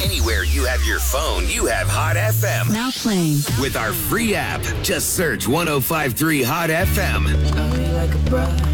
Anywhere you have your phone, you have Hot FM. Now playing. With our free app, just search 105.3 Hot FM. Like a bride.